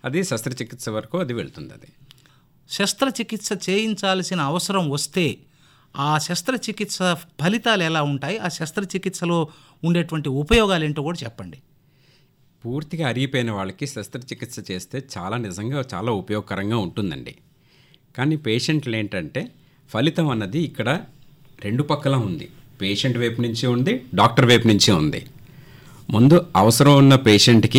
అది శస్త్రచికిత్స వరకు అది వెళ్తుంది. అది శస్త్రచికిత్స చేయించాల్సిన అవసరం వస్తే ఆ శస్త్రచికిత్స ఫలితాలు ఎలా ఉంటాయి, ఆ శస్త్రచికిత్సలో ఉండేటువంటి ఉపయోగాలు ఏంటో కూడా చెప్పండి. పూర్తిగా అరిగిపోయిన వాళ్ళకి శస్త్రచికిత్స చేస్తే నిజంగా చాలా ఉపయోగకరంగా ఉంటుందండి. కానీ పేషెంట్లు ఏంటంటే ఫలితం అన్నది ఇక్కడ రెండు పక్కల ఉంది. పేషెంట్ వైపు నుంచి ఉంది, డాక్టర్ వైపు నుంచి ఉంది. ముందు అవసరం ఉన్న పేషెంట్కి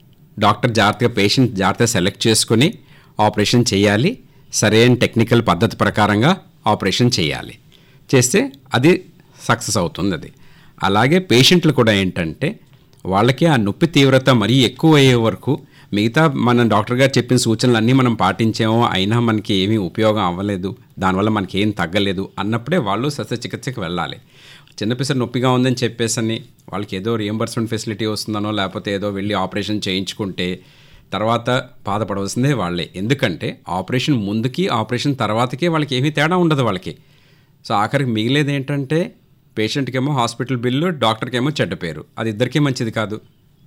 పేషెంట్ జాగ్రత్తగా సెలెక్ట్ చేసుకుని ఆపరేషన్ చేయాలి. సరైన టెక్నికల్ పద్ధతి ప్రకారంగా ఆపరేషన్ చేయాలి. చేస్తే అది సక్సెస్ అవుతుంది. అది అలాగే పేషెంట్లు కూడా ఏంటంటే వాళ్ళకి ఆ నొప్పి తీవ్రత మరీ ఎక్కువ అయ్యే వరకు మిగతా మన డాక్టర్ గారు చెప్పిన సూచనలన్నీ మనం పాటించామో అయినా మనకి ఏమీ ఉపయోగం అవ్వలేదు, దానివల్ల మనకి ఏం తగ్గలేదు అన్నప్పుడే వాళ్ళు శస్త్రచికిత్సకి వెళ్ళాలి. చిన్నపిసరు నొప్పిగా ఉందని చెప్పేసని వాళ్ళకి ఏదో రియంబర్స్మెంట్ ఫెసిలిటీ వస్తుందనో లేకపోతే ఏదో వెళ్ళి ఆపరేషన్ చేయించుకుంటే తర్వాత బాధపడవలసిందే వాళ్ళే. ఎందుకంటే ఆపరేషన్ ముందుకి ఆపరేషన్ తర్వాతకి వాళ్ళకి ఏమీ తేడా ఉండదు వాళ్ళకి. సో ఆఖరికి మిగిలేది ఏంటంటే పేషెంట్కేమో హాస్పిటల్ బిల్లు, డాక్టర్కేమో చెడ్డ పేరు. అది ఇద్దరికీ మంచిది కాదు.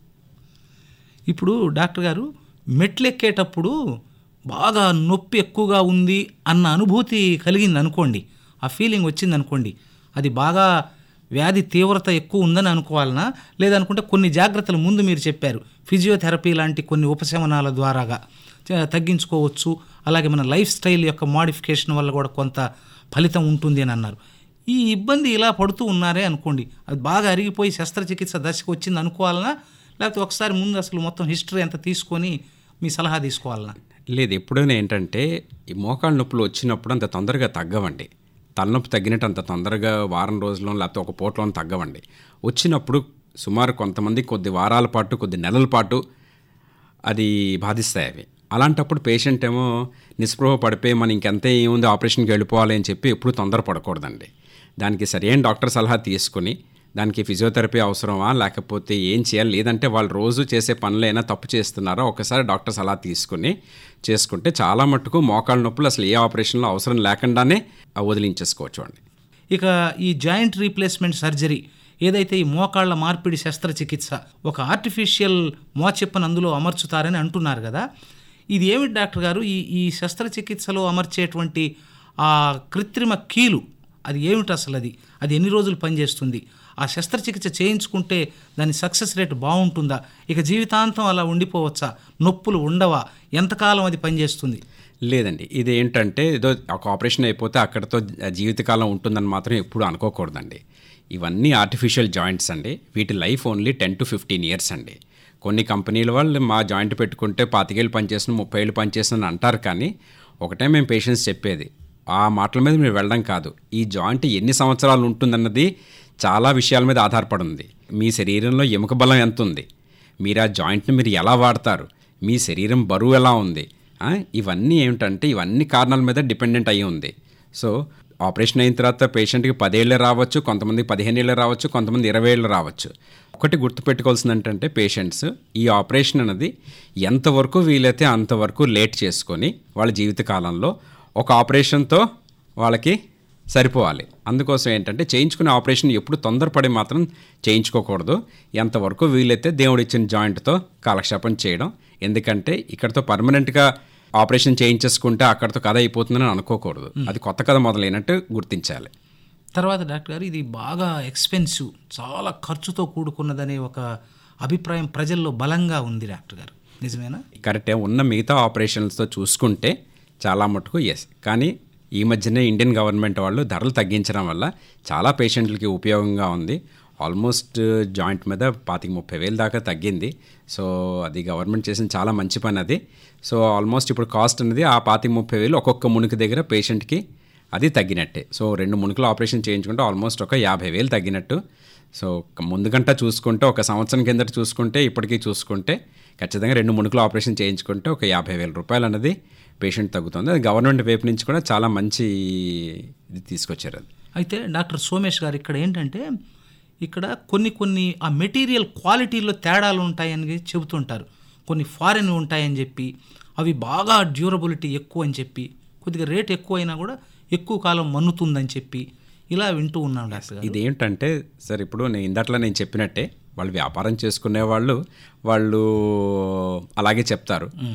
ఇప్పుడు డాక్టర్ గారు మెట్లెక్కేటప్పుడు బాగా నొప్పి ఎక్కువగా ఉంది అన్న అనుభూతి కలిగింది అనుకోండి, ఆ ఫీలింగ్ వచ్చింది అనుకోండి, అది బాగా వ్యాధి తీవ్రత ఎక్కువ ఉందని అనుకోవాలనా, లేదనుకుంటే కొన్ని జాగ్రత్తలు ముందు మీరు చెప్పారు ఫిజియోథెరపీ లాంటి కొన్ని ఉపశమనాల ద్వారాగా తగ్గించుకోవచ్చు, అలాగే మన లైఫ్ స్టైల్ యొక్క మోడిఫికేషన్ వల్ల కూడా కొంత ఫలితం ఉంటుంది అని అన్నారు. ఈ ఇబ్బంది ఇలా పడుతూ ఉన్నారే అనుకోండి, అది బాగా అరిగిపోయి శస్త్రచికిత్స దశకు వచ్చింది అనుకోవాలనా, లేకపోతే ఒకసారి ముందు అసలు మొత్తం హిస్టరీ అంతా తీసుకొని మీ సలహా తీసుకోవాలనా? లేదు, ఎప్పుడైనా ఏంటంటే ఈ మోకాళ్ళ నొప్పులు వచ్చినప్పుడు అంత తొందరగా తగ్గవండి. తలనొప్పి తగ్గినట్టు అంత తొందరగా వారం రోజుల్లో లేకపోతే ఒక పూటలో తగ్గవండి. వచ్చినప్పుడు సుమారు కొంతమంది కొద్ది వారాల పాటు, కొద్ది నెలల పాటు అది బాధిస్తాయి అవి. అలాంటప్పుడు పేషెంట్ ఏమో నిస్పృహ పడిపోయి మనం ఇంకెంతే ఏముంది ఆపరేషన్కి వెళ్ళిపోవాలి అని చెప్పి ఎప్పుడు తొందరపడకూడదండి. దానికి సరైన డాక్టర్ సలహా తీసుకుని దానికి ఫిజియోథెరపీ అవసరమా లేకపోతే ఏం చేయాలి, లేదంటే వాళ్ళు రోజు చేసే పనులైనా తప్పు చేస్తున్నారా ఒకసారి డాక్టర్ సలహా తీసుకుని చేసుకుంటే చాలా మట్టుకు మోకాళ్ళ నొప్పులు అసలు ఏ ఆపరేషన్లో అవసరం లేకుండానే వదిలించేసుకోవచ్చు అండి. ఇక ఈ జాయింట్ రీప్లేస్మెంట్ సర్జరీ ఏదైతే ఈ మోకాళ్ళ మార్పిడి శస్త్రచికిత్స ఒక ఆర్టిఫిషియల్ మోచెప్పను అందులో అమర్చుతారని అంటున్నారు కదా, ఇది ఏమిటి డాక్టర్ గారు? ఈ శస్త్రచికిత్సలో అమర్చేటువంటి ఆ కృత్రిమ కీలు అది ఏమిటి అసలు? అది ఎన్ని రోజులు పనిచేస్తుంది? ఆ శస్త్రచికిత్స చేయించుకుంటే దాని సక్సెస్ రేట్ బాగుంటుందా? ఇక జీవితాంతం అలా ఉండిపోవచ్చా? నొప్పులు ఉండవా? ఎంతకాలం అది పనిచేస్తుంది? లేదండి, ఇది ఏంటంటే ఏదో ఒక ఆపరేషన్ అయిపోతే అక్కడితో జీవితకాలం ఉంటుందని మాత్రం ఎప్పుడు అనుకోకూడదండి. ఇవన్నీ ఆర్టిఫిషియల్ జాయింట్స్ అండి. వీటి లైఫ్ ఓన్లీ 10 to 15 years అండి. కొన్ని కంపెనీల వాళ్ళు మా జాయింట్ పెట్టుకుంటే 25 ఏళ్ళు పనిచేసిన 30 ఏళ్ళు పనిచేసిన అంటారు. కానీ ఒకటే మేము పేషెంట్స్ చెప్పేది, ఆ మాటల మీద మీరు వెళ్ళడం కాదు. ఈ జాయింట్ ఎన్ని సంవత్సరాలు ఉంటుందన్నది చాలా విషయాల మీద ఆధారపడి ఉంది. మీ శరీరంలో ఎముక బలం ఎంత ఉంది, మీరు ఆ జాయింట్ని మీరు ఎలా వాడతారు, మీ శరీరం బరువు ఎలా ఉంది, ఇవన్నీ ఏమిటంటే ఇవన్నీ కారణాల మీద డిపెండెంట్ అయ్యి ఉంది. సో ఆపరేషన్ అయిన తర్వాత పేషెంట్కి 10 ఏళ్ళు రావచ్చు, కొంతమందికి 15 ఏళ్ళు రావచ్చు, కొంతమంది 20 ఏళ్ళు రావచ్చు. ఒకటి గుర్తుపెట్టుకోవాల్సింది ఏంటంటే పేషెంట్స్ ఈ ఆపరేషన్ అనేది ఎంతవరకు వీలైతే అంతవరకు లేట్ చేసుకొని వాళ్ళ జీవితకాలంలో ఒక ఆపరేషన్తో వాళ్ళకి సరిపోవాలి. అందుకోసం ఏంటంటే చేయించుకునే ఆపరేషన్ ఎప్పుడు తొందరపడి మాత్రం చేయించుకోకూడదు. ఎంతవరకు వీలైతే దేవుడిచ్చిన జాయింట్తో కాలక్షేపం చేయడం. ఎందుకంటే ఇక్కడతో పర్మనెంట్గా ఆపరేషన్ చేయించేసుకుంటే అక్కడితో కథ అయిపోతుందని అనుకోకూడదు. అది కొత్త కథ మొదలైనట్టు గుర్తించాలి. తర్వాత డాక్టర్ గారు ఇది బాగా ఎక్స్పెన్సివ్, చాలా ఖర్చుతో కూడుకున్నదనే ఒక అభిప్రాయం ప్రజల్లో బలంగా ఉంది డాక్టర్ గారు, నిజమేనా? కరెక్టే. ఉన్న మిగతా ఆపరేషన్స్తో చూసుకుంటే చాలా మటుకు ఎస్. కానీ ఈ మధ్యనే ఇండియన్ గవర్నమెంట్ వాళ్ళు ధరలు తగ్గించడం వల్ల చాలా పేషెంట్లకి ఉపయోగంగా ఉంది. ఆల్మోస్ట్ జాయింట్ మీద 25-30 వేలు దాకా తగ్గింది. సో అది గవర్నమెంట్ చేసిన చాలా మంచి పని అది. సో ఆల్మోస్ట్ ఇప్పుడు కాస్ట్ అనేది ఆ 25-30 వేలు ఒక్కొక్క మునుకు దగ్గర పేషెంట్కి అది తగ్గినట్టే. సో 2 మునుకులు ఆపరేషన్ చేయించుకుంటే ఆల్మోస్ట్ ఒక 50 వేలు తగ్గినట్టు. సో ముందుగంట చూసుకుంటే ఒక సంవత్సరం కిందట చూసుకుంటే ఇప్పటికీ చూసుకుంటే ఖచ్చితంగా 2 మునుకులు ఆపరేషన్ చేయించుకుంటే ఒక 50,000 రూపాయలు అనేది పేషెంట్ తగ్గుతుంది. అది గవర్నమెంట్ వైపు నుంచి కూడా చాలా మంచి ఇది తీసుకొచ్చారు. అది అయితే డాక్టర్ సోమేష్ గారు ఇక్కడ ఏంటంటే ఇక్కడ కొన్ని ఆ మెటీరియల్ క్వాలిటీలో తేడాలు ఉంటాయని చెబుతుంటారు. కొన్ని ఫారెన్ ఉంటాయని చెప్పి అవి బాగా డ్యూరబిలిటీ ఎక్కువ అని చెప్పి కొద్దిగా రేట్ ఎక్కువ అయినా కూడా ఎక్కువ కాలం మన్నుతుందని చెప్పి ఇలా వింటూ ఉన్నాను డాక్టర్ గారు. ఇదేంటంటే సార్ ఇప్పుడు ఇందాట్లో నేను చెప్పినట్టే వాళ్ళు వ్యాపారం చేసుకునే వాళ్ళు అలాగే చెప్తారు.